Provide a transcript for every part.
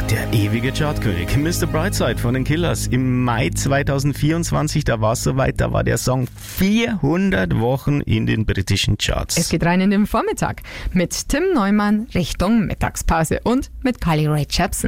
der ewige Chartkönig, Mr. Brightside von den Killers. Im Mai 2024, da war es soweit, da war der Song 400 Wochen in den britischen Charts. Es geht rein in den Vormittag mit Tim Neumann Richtung Mittagspause und mit Carly Rae Jepsen.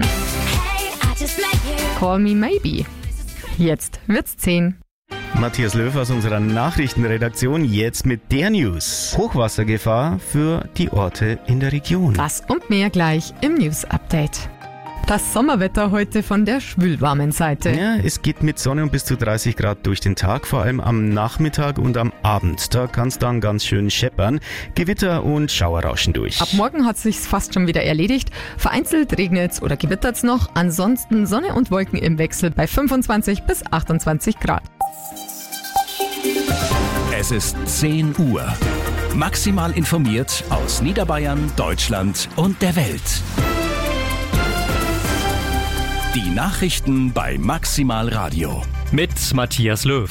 Call Me Maybe. Jetzt wird's 10. Matthias Löw aus unserer Nachrichtenredaktion jetzt mit der News. Hochwassergefahr für die Orte in der Region. Das und mehr gleich im News Update. Das Sommerwetter heute von der schwülwarmen Seite. Ja, es geht mit Sonne und bis zu 30 Grad durch den Tag, vor allem am Nachmittag und am Abend. Da kann es dann ganz schön scheppern. Gewitter und Schauer rauschen durch. Ab morgen hat sich's fast schon wieder erledigt. Vereinzelt regnet's oder gewittert's noch. Ansonsten Sonne und Wolken im Wechsel bei 25 bis 28 Grad. Es ist 10 Uhr. Maximal informiert aus Niederbayern, Deutschland und der Welt. Die Nachrichten bei Maximal Radio. Mit Matthias Löw.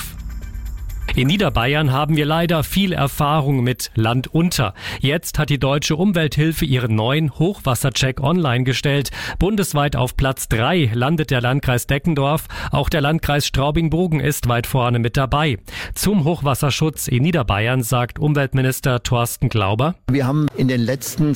In Niederbayern haben wir leider viel Erfahrung mit Land unter. Jetzt hat die Deutsche Umwelthilfe ihren neuen Hochwassercheck online gestellt. Bundesweit auf Platz 3 landet der Landkreis Deckendorf. Auch der Landkreis Straubing-Bogen ist weit vorne mit dabei. Zum Hochwasserschutz in Niederbayern sagt Umweltminister Thorsten Glauber: Wir haben in den letzten,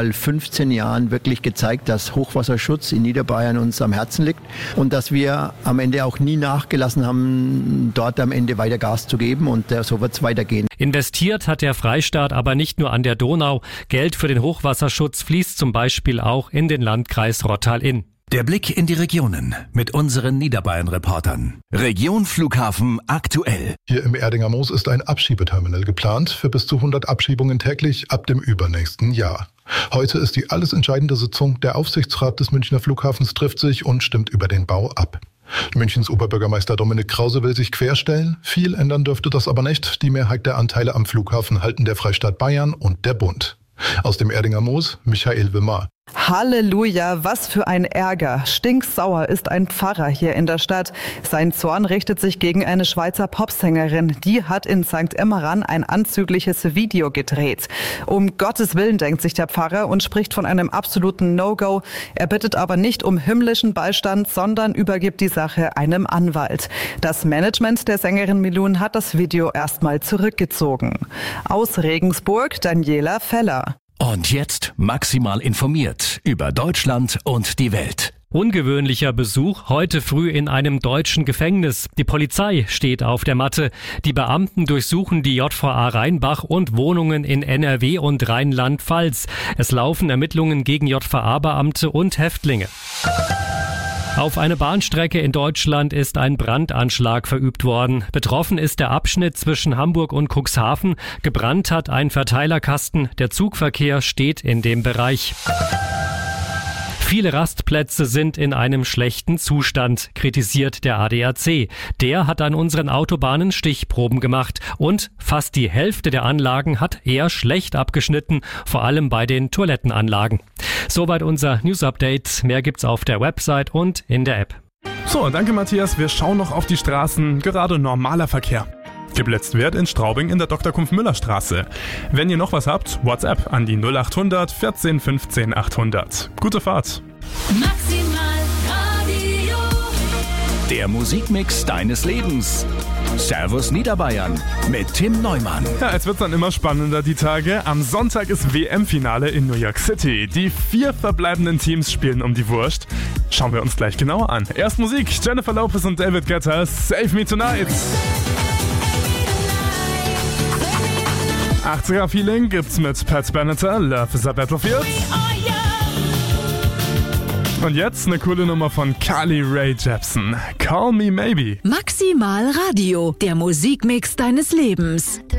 15 Jahren wirklich gezeigt, dass Hochwasserschutz in Niederbayern uns am Herzen liegt und dass wir am Ende auch nie nachgelassen haben, dort am Ende weiter Gas zu geben. Und so wird es weitergehen. Investiert hat der Freistaat aber nicht nur an der Donau. Geld für den Hochwasserschutz fließt zum Beispiel auch in den Landkreis Rottal-Inn. Der Blick in die Regionen mit unseren Niederbayern-Reportern. Region Flughafen aktuell. Hier im Erdinger Moos ist ein Abschiebeterminal geplant für bis zu 100 Abschiebungen täglich ab dem übernächsten Jahr. Heute ist die alles entscheidende Sitzung. Der Aufsichtsrat des Münchner Flughafens trifft sich und stimmt über den Bau ab. Münchens Oberbürgermeister Dominik Krause will sich querstellen. Viel ändern dürfte das aber nicht. Die Mehrheit der Anteile am Flughafen halten der Freistaat Bayern und der Bund. Aus dem Erdinger Moos, Michael Wimmer. Halleluja, was für ein Ärger. Stinksauer ist ein Pfarrer hier in der Stadt. Sein Zorn richtet sich gegen eine Schweizer Popsängerin. Die hat in St. Emmeran ein anzügliches Video gedreht. Um Gottes Willen, denkt sich der Pfarrer und spricht von einem absoluten No-Go. Er bittet aber nicht um himmlischen Beistand, sondern übergibt die Sache einem Anwalt. Das Management der Sängerin Milun hat das Video erstmal zurückgezogen. Aus Regensburg, Daniela Feller. Und jetzt maximal informiert über Deutschland und die Welt. Ungewöhnlicher Besuch heute früh in einem deutschen Gefängnis. Die Polizei steht auf der Matte. Die Beamten durchsuchen die JVA Rheinbach und Wohnungen in NRW und Rheinland-Pfalz. Es laufen Ermittlungen gegen JVA-Beamte und Häftlinge. Auf eine Bahnstrecke in Deutschland ist ein Brandanschlag verübt worden. Betroffen ist der Abschnitt zwischen Hamburg und Cuxhaven. Gebrannt hat ein Verteilerkasten. Der Zugverkehr steht in dem Bereich. Viele Rastplätze sind in einem schlechten Zustand, kritisiert der ADAC. Der hat an unseren Autobahnen Stichproben gemacht und fast die Hälfte der Anlagen hat eher schlecht abgeschnitten, vor allem bei den Toilettenanlagen. Soweit unser News-Update. Mehr gibt's auf der Website und in der App. So, danke Matthias. Wir schauen noch auf die Straßen. Gerade normaler Verkehr. Geblitzt wird in Straubing in der Dr. Kumpf-Müller-Straße. Wenn ihr noch was habt, WhatsApp an die 0800 14 15 800. Gute Fahrt. Maximal Radio. Der Musikmix deines Lebens. Servus Niederbayern mit Tim Neumann. Ja, es wird dann immer spannender die Tage. Am Sonntag ist WM-Finale in New York City. Die 4 verbleibenden Teams spielen um die Wurst. Schauen wir uns gleich genauer an. Erst Musik, Jennifer Lopez und David Guetta, Save Me Tonight. 80er Feeling gibt's mit Pat Benatar, Love is a Battlefield. Und jetzt eine coole Nummer von Carly Rae Jepsen, Call Me Maybe. Maximal Radio, der Musikmix deines Lebens.